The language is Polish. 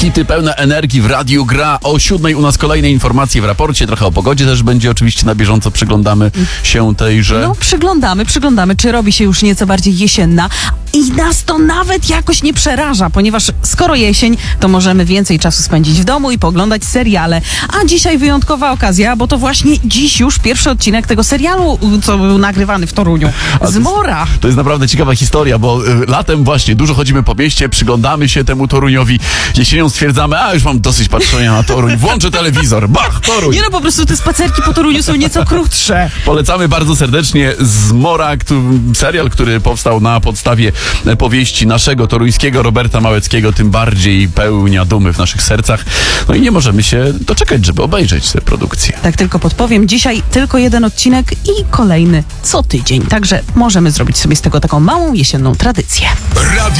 hity pełne energii w Radiu Gra. O 7:00 u nas kolejne informacje w raporcie. Trochę o pogodzie też będzie oczywiście na bieżąco. Przyglądamy się tejże. No, przyglądamy, czy robi się już nieco bardziej jesienna. I nas to nawet jakoś nie przeraża, ponieważ skoro jesień, to możemy więcej czasu spędzić w domu i pooglądać seriale. A dzisiaj wyjątkowa okazja, bo to właśnie dziś już pierwszy odcinek tego serialu, co był nagrywany w Toruniu. Zmora! To jest naprawdę ciekawa historia, bo latem właśnie dużo chodzimy po mieście, przyglądamy się temu Toruniowi. Jesienią stwierdzamy, już mam dosyć patrzenia na Toruń. Włączę telewizor. Bach, Toruń! Nie no, po prostu te spacerki po Toruniu są nieco krótsze. Polecamy bardzo serdecznie Zmora, serial, który powstał na podstawie powieści naszego toruńskiego Roberta Małeckiego, tym bardziej pełnia dumy w naszych sercach. No i nie możemy się doczekać, żeby obejrzeć tę produkcję. Tak tylko podpowiem, dzisiaj tylko jeden odcinek i kolejny co tydzień. Także możemy zrobić sobie z tego taką małą jesienną tradycję. Radio